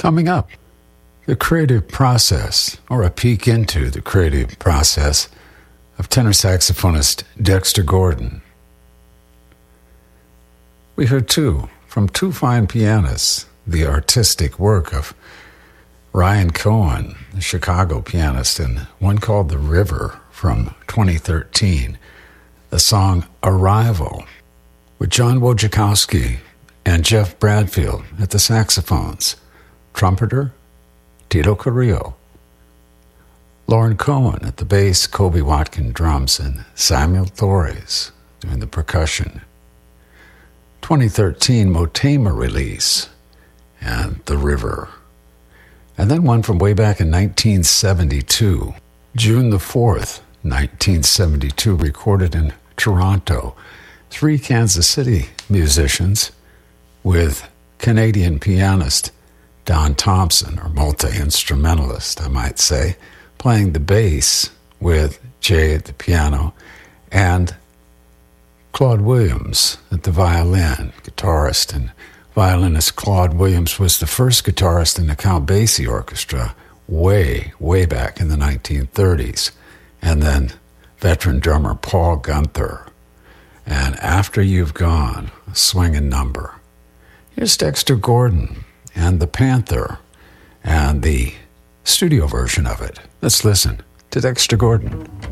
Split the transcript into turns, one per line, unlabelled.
Coming up, the creative process, or a peek into the creative process of tenor saxophonist Dexter Gordon. We heard from two fine pianists, the artistic work of Ryan Cohen, the Chicago pianist, and one called The River from 2013, the song Arrival, with John Wojciechowski and Jeff Bradfield at the saxophones, trumpeter Tito Carrillo, Lauren Cohen at the bass, Kobe Watkin drums, and Samuel Torres doing the percussion. 2013 Motema release and The River. And then one from way back in 1972, June the 4th, 1972, recorded in Toronto. 3 Kansas City musicians with Canadian pianist Don Thompson, or multi-instrumentalist, I might say, playing the bass with Jay at the piano and Claude Williams at the violin, guitarist and violinist. Claude Williams was the first guitarist in the Count Basie Orchestra way back in the 1930s. And then veteran drummer Paul Gunther. And After You've Gone, a swinging number. Here's Dexter Gordon and the Panther and the studio version of it. Let's listen to Dexter Gordon.